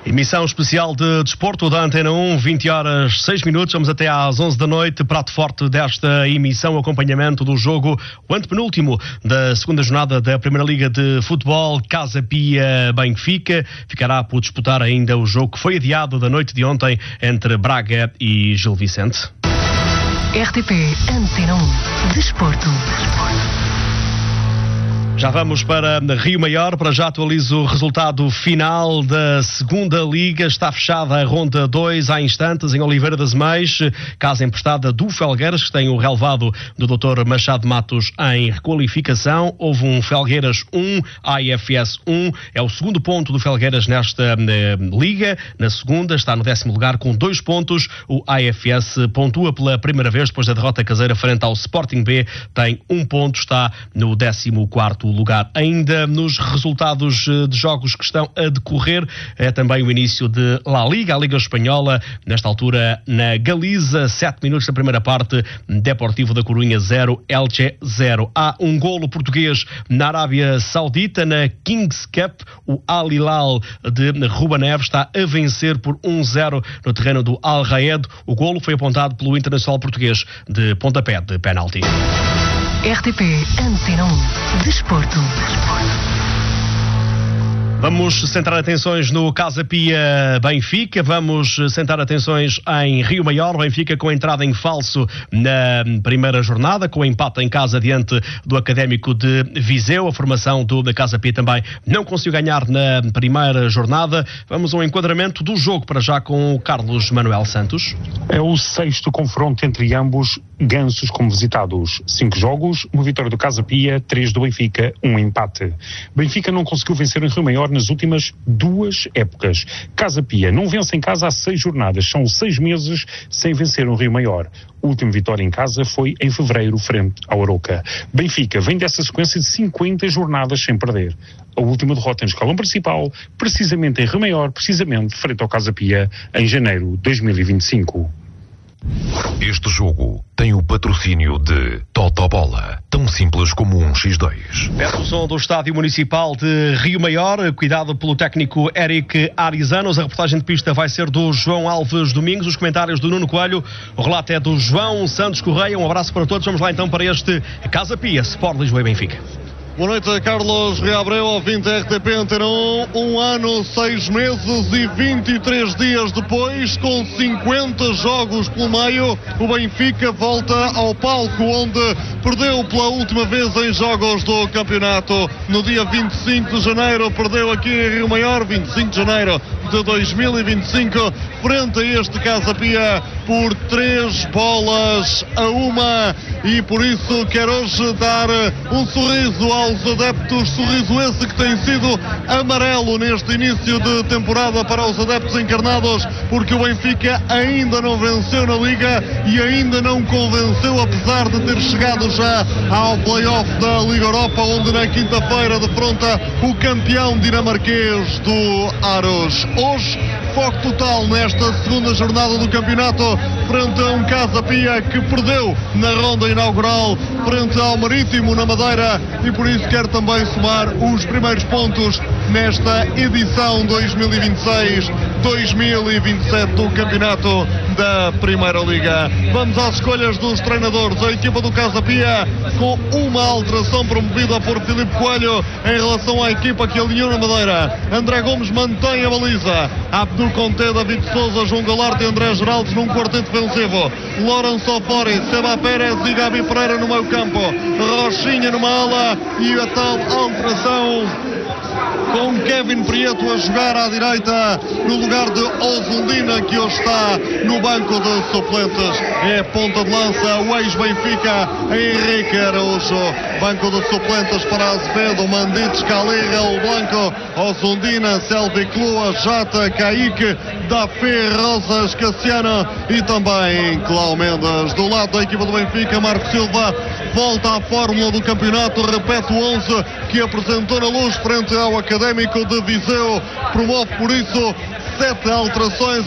Emissão especial de desporto da Antena 1, 20 horas 6 minutos, vamos até às 11 da noite, prato forte desta emissão, acompanhamento do jogo, o antepenúltimo da segunda jornada da Primeira Liga de Futebol, Casa Pia Benfica, ficará por disputar ainda o jogo que foi adiado da noite de ontem entre Braga e Gil Vicente. RTP Antena 1, Desporto. Já vamos para Rio Maior, para já atualizo o resultado final da segunda Liga. Está fechada a ronda 2 há instantes em Oliveira das Meias, casa emprestada do Felgueiras, que tem o relevado do Dr. Machado Matos em requalificação. Houve um Felgueiras 1, AFS 1, é o segundo ponto do Felgueiras nesta Liga. Na segunda está no 10º lugar com 2 pontos. O AFS pontua pela primeira vez depois da derrota caseira frente ao Sporting B, tem 1 ponto, está no 14º lugar. Ainda nos resultados de jogos que estão a decorrer, é também o início de La Liga, a Liga Espanhola, nesta altura na Galiza, 7 minutos da primeira parte, Deportivo da Corunha 0, Elche 0. Há um golo português na Arábia Saudita, na Kings Cup, o Al Hilal de Ruba Neves está a vencer por 1-0 no terreno do Al Raed. O golo foi apontado pelo internacional português de pontapé de penalti. RTP Antena 1, Desporto. Vamos centrar atenções no Casa Pia Benfica, vamos centrar atenções em Rio Maior, Benfica com a entrada em falso na primeira jornada, com o empate em casa diante do Académico de Viseu. A formação do Casa Pia também não conseguiu ganhar na primeira jornada. Vamos ao enquadramento do jogo para já com o Carlos Manuel Santos. É o 6º confronto entre ambos, gansos como visitados. 5 jogos, uma vitória do Casa Pia, 3 do Benfica, 1 empate. Benfica não conseguiu vencer em Rio Maior nas últimas 2 épocas. Casa Pia não vence em casa há 6 jornadas, são 6 meses sem vencer um Rio Maior. A última vitória em casa foi em fevereiro, frente ao Arouca. Benfica vem dessa sequência de 50 jornadas sem perder. A última derrota em escalão principal, precisamente em Rio Maior, precisamente frente ao Casa Pia, em janeiro de 2025. Este jogo tem o patrocínio de Totobola, tão simples como um X2. Pede o som do Estádio Municipal de Rio Maior, cuidado pelo técnico Eric Arizanos. A reportagem de pista vai ser do João Alves Domingos, os comentários do Nuno Coelho, o relato é do João Santos Correia. Um abraço para todos, vamos lá então para este Casa Pia, Sport Lisboa e Benfica. Boa noite, Carlos Reabreu, ouvinte RTP Antena 1. 1 ano, 6 meses e 23 dias depois, com 50 jogos pelo meio, o Benfica volta ao palco onde perdeu pela última vez em jogos do campeonato. No dia 25 de janeiro, perdeu aqui em Rio Maior, 25 de janeiro de 2025, frente a este Casa Pia por 3-1. E por isso quer hoje dar um sorriso aos adeptos, sorriso esse que tem sido amarelo neste início de temporada para os adeptos encarnados, porque o Benfica ainda não venceu na Liga e ainda não convenceu, apesar de ter chegado já ao play-off da Liga Europa, onde na quinta-feira defronta o campeão dinamarquês do Aros. Hoje, foco total nesta segunda jornada do campeonato, frente a um Casa Pia que perdeu na ronda inaugural frente ao Marítimo na Madeira e por isso quer também somar os primeiros pontos nesta edição 2026-2027 do campeonato da Primeira Liga. Vamos às escolhas dos treinadores. A equipa do Casa Pia com uma alteração promovida por Filipe Coelho em relação à equipa que alinhou na Madeira. André Gomes mantém a baliza. Abdul Conté, David Souza, João Galarte e André Geraldes num quarteto defensivo. Lourenço Fori, Seba Pérez e Gabi Pereira no meio campo. Rochinha numa ala e a tal alteração com Kevin Prieto a jogar à direita no lugar de Ozundina, que hoje está no banco de suplentes. É ponta de lança o ex-Benfica Henrique Araújo. Banco de suplentes para Azevedo, Mandites, Calirra, Blanco, Ozundina, Selvi Clua, Jata, Kaique, Dafé, Rosas, Cassiano e também Cláudio Mendes. Do lado da equipa do Benfica, Marco Silva volta à fórmula do campeonato, repete o 11 que apresentou na Luz frente ao Académico de Viseu. Promove por isso 7 alterações.